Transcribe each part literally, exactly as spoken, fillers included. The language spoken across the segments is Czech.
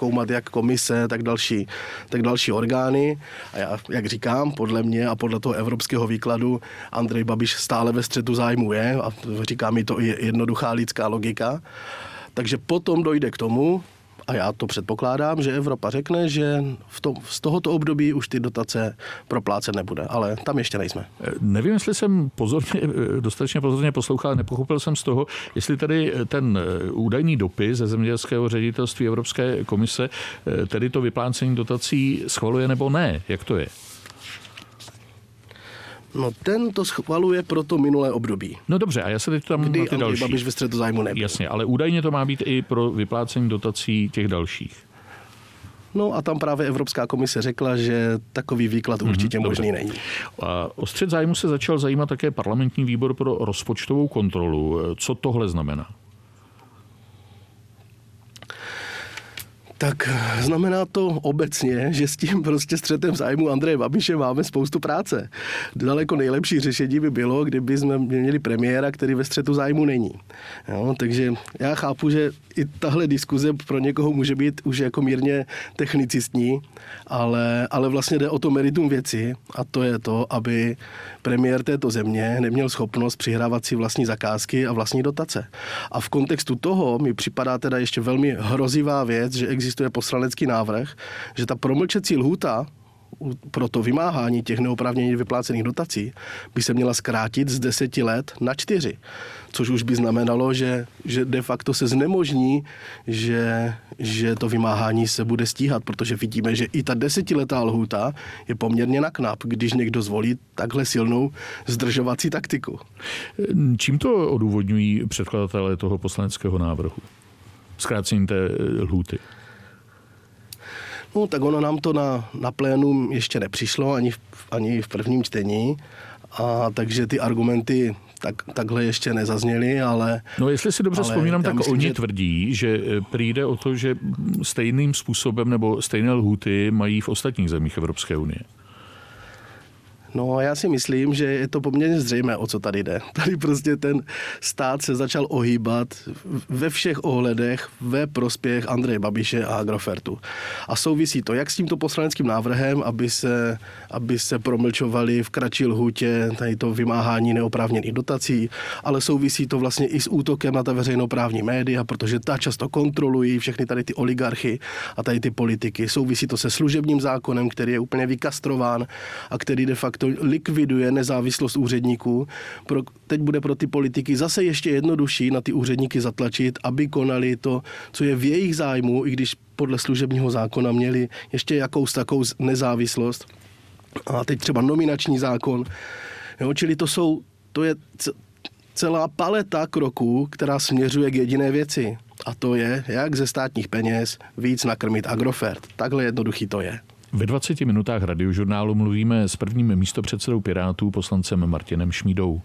zkoumat jak komise, tak další, tak další orgány. A já, jak říkám, podle mě a podle toho evropského výkladu Andrej Babiš stále ve střetu zájmu je a říká mi to i jednoduchá lidská logika. Takže potom dojde k tomu, a já to předpokládám, že Evropa řekne, že v tom, z tohoto období už ty dotace proplácet nebude, ale tam ještě nejsme. Nevím, jestli jsem pozorně, dostatečně pozorně poslouchal, nepochopil jsem z toho, jestli tady ten údajný dopis ze zemědělského ředitelství Evropské komise, tedy to vyplácení dotací schvaluje nebo ne, jak to je? No ten to schvaluje pro to minulé období. No dobře, a já se teď tam kdy na ty další. Babiš ve střetu zájmu nebyl. Jasně, ale údajně to má být i pro vyplácení dotací těch dalších. No a tam právě Evropská komise řekla, že takový výklad určitě mm-hmm, možný není. A o střet zájmu se začal zajímat také parlamentní výbor pro rozpočtovou kontrolu. Co tohle znamená? Tak znamená to obecně, že s tím prostě střetem zájmu Andreje Babiše máme spoustu práce. Daleko nejlepší řešení by bylo, kdyby jsme měli premiéra, který ve střetu zájmu není. Jo, takže já chápu, že i tahle diskuze pro někoho může být už jako mírně technicistní, ale, ale vlastně jde o to meritum věci a to je to, aby premiér této země neměl schopnost přihrávat si vlastní zakázky a vlastní dotace. A v kontextu toho mi připadá teda ještě velmi hrozivá věc, že existuje poslanecký návrh, že ta promlčecí lhůta pro to vymáhání těch neoprávněně vyplácených dotací by se měla zkrátit z deseti let na čtyři. Což už by znamenalo, že, že de facto se znemožní, že, že to vymáhání se bude stíhat, protože vidíme, že i ta desetiletá lhůta je poměrně na knap, když někdo zvolí takhle silnou zdržovací taktiku. Čím to odůvodňují předkladatelé toho poslaneckého návrhu? Zkrácení té lhůty. No, tak ono nám to na, na plénum ještě nepřišlo, ani v, ani v prvním čtení, a takže ty argumenty tak, takhle ještě nezazněly, ale... No, jestli si dobře vzpomínám, tak myslím, oni že... tvrdí, že přijde o to, že stejným způsobem nebo stejné lhůty mají v ostatních zemích Evropské unie. No a já si myslím, že je to poměrně zřejmé, o co tady jde. Tady prostě ten stát se začal ohýbat ve všech ohledech ve prospěch Andreje Babiše a Agrofertu. A souvisí to jak s tímto poslaneckým návrhem, aby se, aby se promlčovali v kratší lhůtě tady to vymáhání neoprávněných dotací, ale souvisí to vlastně i s útokem na ta veřejnoprávní média, protože ta často kontrolují všechny tady ty oligarchy a tady ty politiky. Souvisí to se služebním zákonem, který je úplně vykastrován a který de facto to likviduje nezávislost úředníků. Pro, teď bude pro ty politiky zase ještě jednodušší na ty úředníky zatlačit, aby konali to, co je v jejich zájmu, i když podle služebního zákona měli ještě jakous takovou nezávislost. A teď třeba nominační zákon. Jo, čili to jsou, to je celá paleta kroků, která směřuje k jediné věci. A to je, jak ze státních peněz víc nakrmit Agrofert. Takhle jednoduchý to je. Ve dvaceti minutách Radiožurnálu mluvíme s prvním místopředsedou Pirátů, poslancem Martinem Šmídou.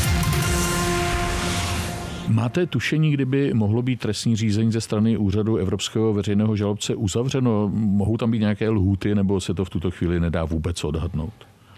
Máte tušení, kdyby mohlo být trestní řízení ze strany úřadu Evropského veřejného žalobce uzavřeno? Mohou tam být nějaké lhůty, nebo se to v tuto chvíli nedá vůbec odhadnout?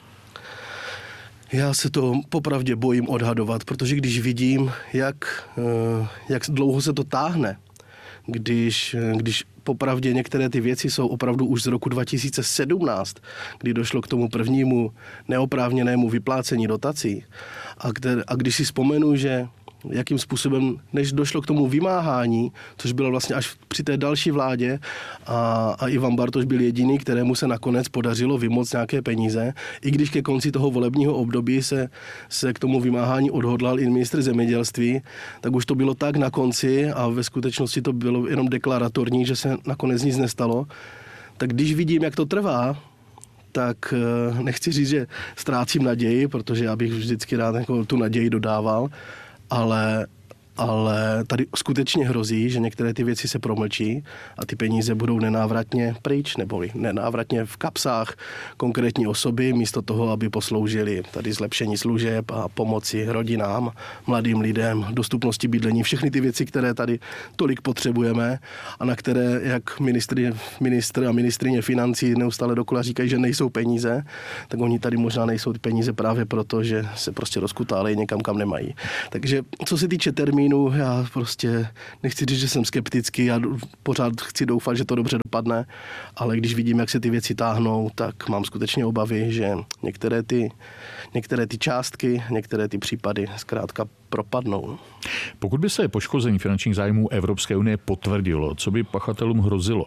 Já se to popravdě bojím odhadovat, protože když vidím, jak, jak dlouho se to táhne, když, když popravdě některé ty věci jsou opravdu už z roku dva tisíce sedmnáct, kdy došlo k tomu prvnímu neoprávněnému vyplácení dotací. A, které, a když si vzpomenu, že jakým způsobem, než došlo k tomu vymáhání, což bylo vlastně až při té další vládě a, a Ivan Bartoš byl jediný, kterému se nakonec podařilo vymoct nějaké peníze, i když ke konci toho volebního období se, se k tomu vymáhání odhodlal i ministr zemědělství, tak už to bylo tak na konci a ve skutečnosti to bylo jenom deklaratorní, že se nakonec nic nestalo. Tak když vidím, jak to trvá, tak nechci říct, že ztrácím naději, protože já bych vždycky rád jako tu naději dodával, ale, ale tady skutečně hrozí, že některé ty věci se promlčí a ty peníze budou nenávratně pryč, neboli nenávratně v kapsách konkrétní osoby, místo toho, aby posloužili tady zlepšení služeb a pomoci rodinám, mladým lidem, dostupnosti bydlení, všechny ty věci, které tady tolik potřebujeme a na které, jak ministry, ministr a ministryně financí neustále dokola říkají, že nejsou peníze, tak oni tady možná nejsou ty peníze právě proto, že se prostě rozkutálejí někam, kam nemají. Takže co se týče termínu, termínu já prostě nechci říct, že jsem skeptický, já pořád chci doufat, že to dobře dopadne, ale když vidím, jak se ty věci táhnou, tak mám skutečně obavy, že některé ty, některé ty částky, některé ty případy zkrátka propadnou. Pokud by se poškození finančních zájmů Evropské unie potvrdilo, co by pachatelům hrozilo?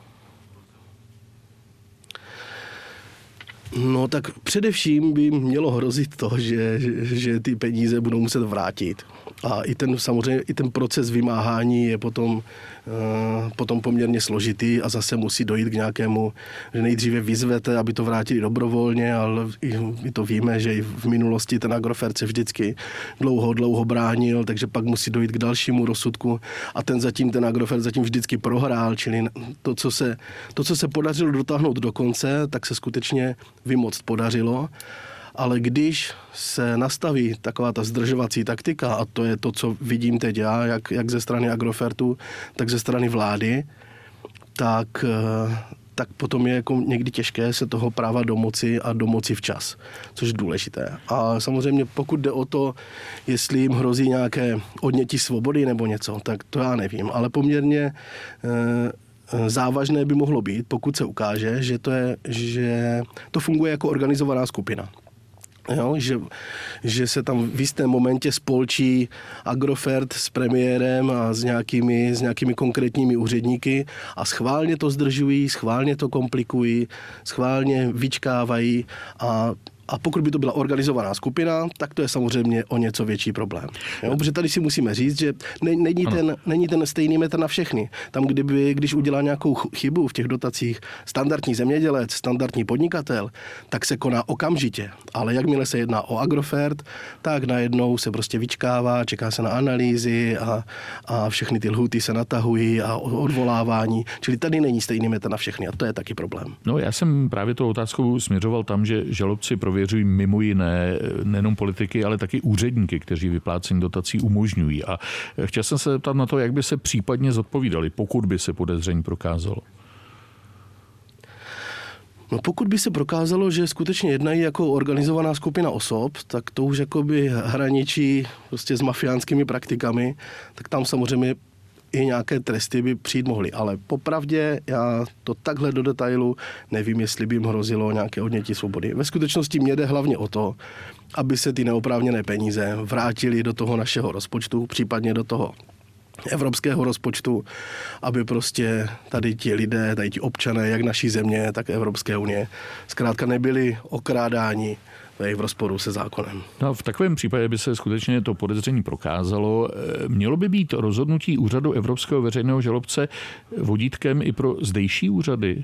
No tak především by mělo hrozit to, že, že, že ty peníze budou muset vrátit. A i ten samozřejmě i ten proces vymáhání je potom, uh, potom poměrně složitý a zase musí dojít k nějakému, že nejdříve vyzvete, aby to vrátili dobrovolně, ale i, i to víme, že i v minulosti ten Agrofert se vždycky dlouho, dlouho bránil, takže pak musí dojít k dalšímu rozsudku a ten zatím, ten Agrofert zatím vždycky prohrál, čili to, co se, to, co se podařilo dotáhnout do konce, tak se skutečně vymoct podařilo. Ale když se nastaví taková ta zdržovací taktika, a to je to, co vidím teď já, jak, jak ze strany Agrofertu, tak ze strany vlády, tak, tak potom je jako někdy těžké se toho práva domoci a domoci včas, což je důležité. A samozřejmě pokud jde o to, jestli jim hrozí nějaké odnětí svobody nebo něco, tak to já nevím, ale poměrně eh, závažné by mohlo být, pokud se ukáže, že to, je, že to funguje jako organizovaná skupina. Jo, že, že se tam v jistém momentě spolčí Agrofert s premiérem a s nějakými, s nějakými konkrétními úředníky a schválně to zdržují, schválně to komplikují, schválně vyčkávají a A pokud by to byla organizovaná skupina, tak to je samozřejmě o něco větší problém. Jo? Protože tady si musíme říct, že ne, není, ten, není ten stejný metr na všechny. Tam, kdyby, když udělá nějakou chybu v těch dotacích standardní zemědělec, standardní podnikatel, tak se koná okamžitě. Ale jakmile se jedná o Agrofert, tak najednou se prostě vyčkává, čeká se na analýzy a, a všechny ty lhůty se natahují a odvolávání. Čili tady není stejný metr na všechny a to je taky problém. No, já jsem právě tou otázkou směřoval tam, že žalobci prověřují mimo jiné nejenom politiky, ale taky úředníky, kteří vyplácení dotací umožňují. A chtěl jsem se zeptat na to, jak by se případně zodpovídali, pokud by se podezření prokázalo. No pokud by se prokázalo, že skutečně jednají jako organizovaná skupina osob, tak to už jakoby hraničí prostě s mafiánskými praktikami, tak tam samozřejmě i nějaké tresty by přijít mohly. Ale popravdě já to takhle do detailu nevím, jestli by jim hrozilo nějaké odnětí svobody. Ve skutečnosti mě jde hlavně o to, aby se ty neoprávněné peníze vrátily do toho našeho rozpočtu, případně do toho evropského rozpočtu, aby prostě tady ti lidé, tady ti občané, jak naší země, tak Evropské unie, zkrátka nebyli okrádáni v rozporu se zákonem. No, v takovém případě by se skutečně to podezření prokázalo. Mělo by být rozhodnutí úřadu Evropského veřejného žalobce vodítkem i pro zdejší úřady?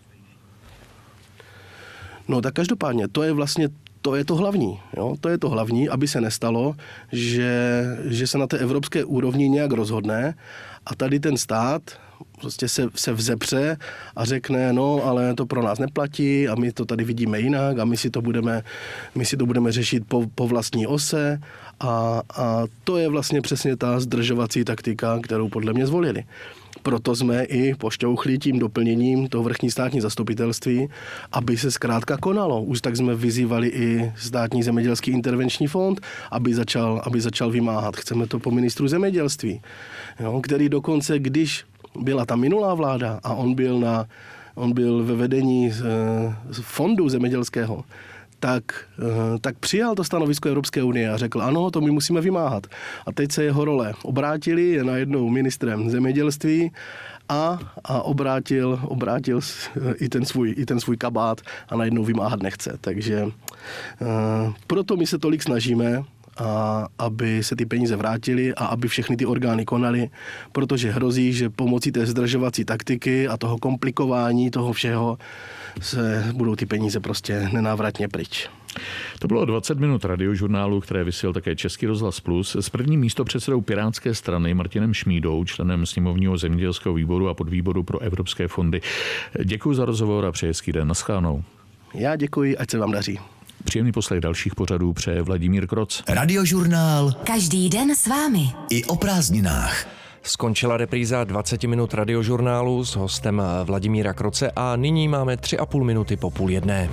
No tak každopádně, to je vlastně To je to hlavní. Jo? To je to hlavní, aby se nestalo, že, že se na té evropské úrovni nějak rozhodne a tady ten stát prostě se, se vzepře a řekne, no, ale to pro nás neplatí a my to tady vidíme jinak a my si to budeme, my si to budeme řešit po, po vlastní ose a, a to je vlastně přesně ta zdržovací taktika, kterou podle mě zvolili. Proto jsme i pošťouchli tím doplněním toho vrchní státní zastupitelství, aby se zkrátka konalo. Už tak jsme vyzývali i státní zemědělský intervenční fond, aby začal, aby začal vymáhat. Chceme to po ministru zemědělství, jo, který dokonce, když byla ta minulá vláda a on byl, na, on byl ve vedení z, z fondu zemědělského, tak, tak přijal to stanovisko Evropské unie a řekl, ano, to my musíme vymáhat. A teď se jeho role obrátili, je najednou ministrem zemědělství a, a obrátil, obrátil i ten, svůj, i ten svůj kabát a najednou vymáhat nechce. Takže uh, proto my se tolik snažíme, a aby se ty peníze vrátily a aby všechny ty orgány konaly, protože hrozí, že pomocí té zdržovací taktiky a toho komplikování toho všeho se budou ty peníze prostě nenávratně pryč. To bylo dvacet minut radiožurnálu, které vysílal také Český rozhlas Plus s prvním místopředsedou Pirátské strany Martinem Šmídou, členem sněmovního zemědělského výboru a podvýboru pro evropské fondy. Děkuji za rozhovor a přeji hezký den. Naschledanou. Já děkuji, ať se vám daří. Příjemný poslech dalších pořadů přeje Vladimír Kroc. Radiožurnál. Každý den s vámi. I o prázdninách. Skončila repríza dvacet minut radiožurnálu s hostem Vladimíra Kroce a nyní máme tři a půl minuty po půl jedné.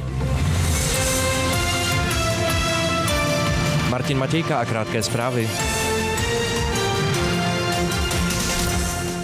Martin Matějka a krátké zprávy.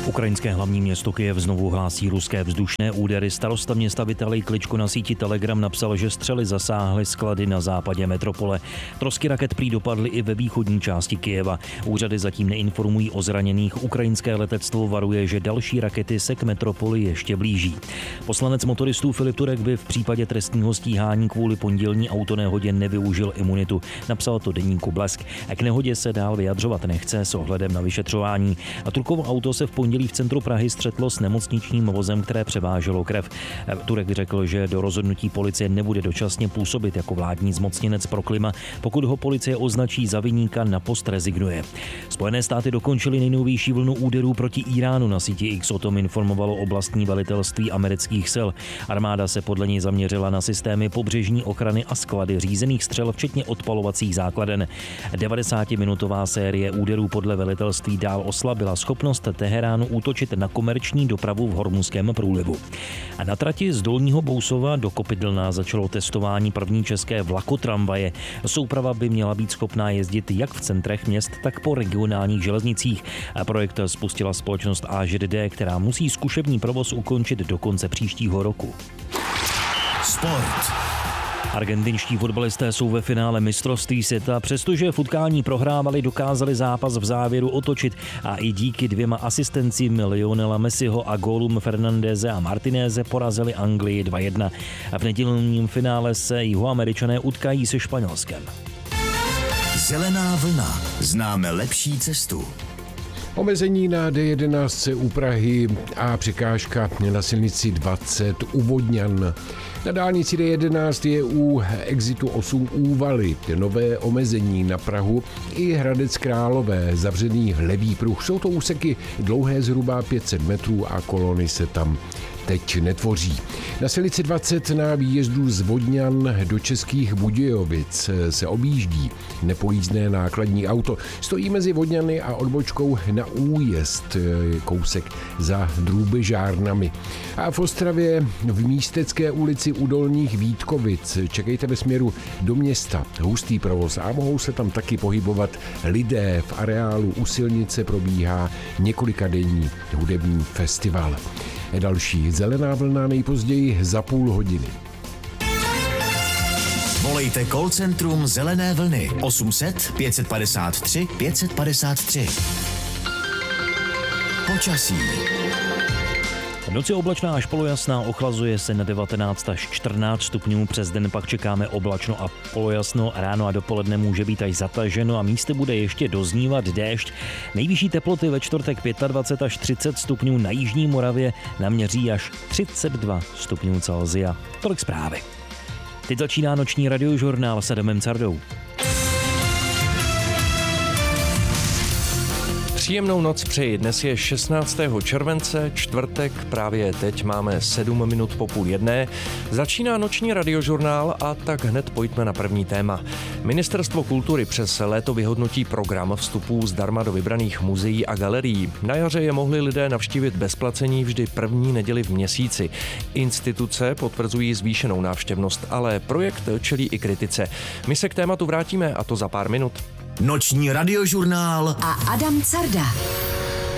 Ukrajinské hlavní město Kyjev znovu hlásí ruské vzdušné údery. Starosta města Vitalij Kličko na síti Telegram napsal, že střely zasáhly sklady na západě metropole. Trosky raket prý dopadly i ve východní části Kyjeva. Úřady zatím neinformují o zraněných. Ukrajinské letectvo varuje, že další rakety se k metropoli ještě blíží. Poslanec motoristů Filip Turek by v případě trestního stíhání kvůli pondělní autonehodě nevyužil imunitu. Napsal to deníku Blesk. A k nehodě se dál vyjadřovat nechce s ohledem na vyšetřování. A Turkovo auto se v pondělí v centru Prahy střetlo s nemocničním vozem, které převáželo krev. Turek řekl, že do rozhodnutí policie nebude dočasně působit jako vládní zmocněnec pro klima. Pokud ho policie označí za viníka, na post rezignuje. Spojené státy dokončily nejnovější vlnu úderů proti Iránu. Na síti X o tom informovalo oblastní velitelství amerických sil. Armáda se podle něj zaměřila na systémy pobřežní ochrany a sklady řízených střel, včetně odpalovacích základen. devadesátiminutová série úderů podle velitelství dál oslabila schopnost Teheránu útočit na komerční dopravu v Hormuzském průlivu. A na trati z Dolního Bousova do Kopydlna začalo testování první české vlakotramvaje. Souprava by měla být schopná jezdit jak v centrech měst, tak po regionálních železnicích. A projekt spustila společnost A Ž D, která musí zkušební provoz ukončit do konce příštího roku. Sport. Argentinští fotbalisté jsou ve finále mistrovství světa, přestože v utkání prohrávali, dokázali zápas v závěru otočit a i díky dvěma asistencím Lionela Messiho a gólům Fernandeze a Martineze porazili Anglii dva jedna. A v nedělním finále se Jihoameričané utkají se Španělskem. Zelená vlna. Známe lepší cestu. Omezení na D jedenáct u Prahy a překážka na silnici dvacet u Vodňan. Na dálnici D jedenáct je u exitu osm Úvaly nové omezení na Prahu i Hradec Králové, zavřený levý pruh. Jsou to úseky dlouhé zhruba pět set metrů a kolony se tam teď netvoří. Na silnici dvacet na výjezdu z Vodňan do Českých Budějovic se objíždí nepojízdné nákladní auto. Stojí mezi Vodňany a odbočkou na újezd, kousek za Drůbežárnami. A v Ostravě v Místecké ulici u Dolních Vítkovic čekejte ve směru do města. Hustý provoz a mohou se tam taky pohybovat lidé. V areálu u silnice probíhá několikadenní hudební festival. Další zelená vlna nejpozději za půl hodiny. Volejte call centrum Zelené vlny osm set pět padesát tři pět padesát tři. Počasí. V noci oblačná až polojasná, ochlazuje se na devatenáct až čtrnáct stupňů, přes den pak čekáme oblačno a polojasno, ráno a dopoledne může být až zataženo a místy bude ještě doznívat déšť. Nejvyšší teploty ve čtvrtek dvacet pět až třicet stupňů, na jižní Moravě naměří až třicet dva stupňů Celsia. Tolik zprávy. Teď začíná noční radiožurnál s Adamem Cardou. Příjemnou noc přeji. Dnes je šestnáctého července, čtvrtek, právě teď máme sedm minut po půl jedné. Začíná noční radiožurnál a tak hned pojďme na první téma. Ministerstvo kultury přes léto vyhodnotí program vstupů zdarma do vybraných muzeí a galerií. Na jaře je mohli lidé navštívit bez placení vždy první neděli v měsíci. Instituce potvrzují zvýšenou návštěvnost, ale projekt čelí i kritice. My se k tématu vrátíme a to za pár minut. Noční radiožurnál a Adam Carda.